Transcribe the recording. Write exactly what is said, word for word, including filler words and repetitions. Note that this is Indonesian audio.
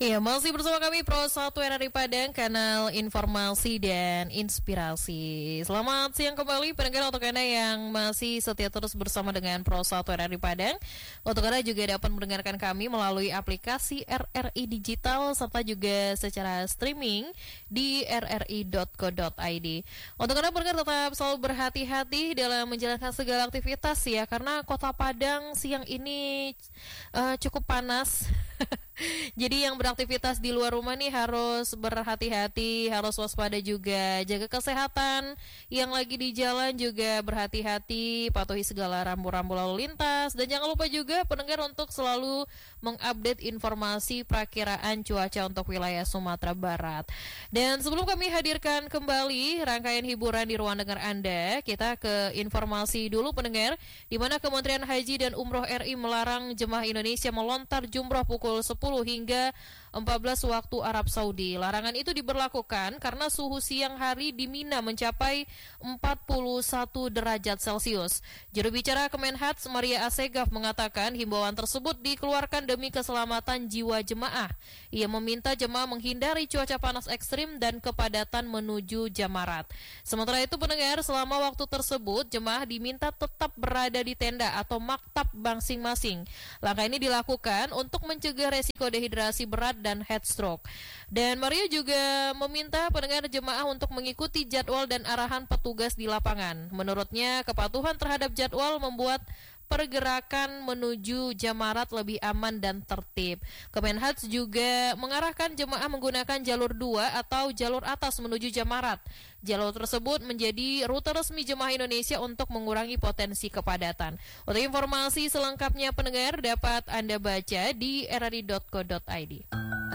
Iya, masih bersama kami Pro satu R R I Padang, kanal informasi dan inspirasi. Selamat siang kembali pendengar, untuk Anda yang masih setia terus bersama dengan Pro satu R R I Padang. Untuk Anda juga dapat mendengarkan kami melalui aplikasi R R I Digital serta juga secara streaming di r r i dot co dot i d. Untuk Anda pendengar tetap selalu berhati-hati dalam menjalankan segala aktivitas ya, karena Kota Padang siang ini uh, cukup panas. Jadi yang beraktivitas di luar rumah nih harus berhati-hati, harus waspada juga, jaga kesehatan. Yang lagi di jalan juga berhati-hati, patuhi segala rambu-rambu lalu lintas. Dan jangan lupa juga pendengar untuk selalu mengupdate informasi perakiraan cuaca untuk wilayah Sumatera Barat. Dan sebelum kami hadirkan kembali rangkaian hiburan di ruang dengar Anda, kita ke informasi dulu pendengar, di mana Kementerian Haji dan Umroh R I melarang jemaah Indonesia melontar jumroh pukul sepuluh hingga empat belas waktu Arab Saudi. Larangan itu diberlakukan karena suhu siang hari di Mina mencapai empat puluh satu derajat Celcius. Juru bicara Kemenhats Maria Assegaf mengatakan himbauan tersebut dikeluarkan demi keselamatan jiwa jemaah. Ia meminta jemaah menghindari cuaca panas ekstrim dan kepadatan menuju Jamarat. Sementara itu pendengar, selama waktu tersebut jemaah diminta tetap berada di tenda atau maktab masing-masing. Langkah ini dilakukan untuk mencegah resiko dehidrasi berat dan heat stroke. Dan Maria juga meminta pendengar jemaah untuk mengikuti jadwal dan arahan petugas di lapangan. Menurutnya, kepatuhan terhadap jadwal membuat pergerakan menuju Jamarat lebih aman dan tertib. Kemenhats juga mengarahkan jemaah menggunakan jalur dua atau jalur atas menuju Jamarat. Jalur tersebut menjadi rute resmi jemaah Indonesia untuk mengurangi potensi kepadatan. Untuk informasi selengkapnya pendengar dapat Anda baca di r r i dot co dot i d.